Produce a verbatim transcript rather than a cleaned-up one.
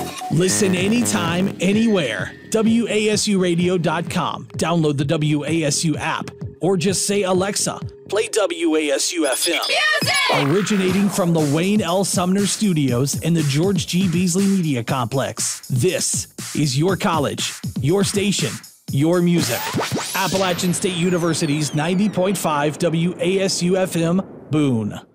Listen anytime, anywhere. W A S U radio dot com. Download the W A S U app. Or just say, Alexa, play W A S U F M. Music! Originating from the Wayne L. Sumner Studios in the George G. Beasley Media Complex. This is your college, your station, your music. Appalachian State University's ninety point five W A S U F M, Boone.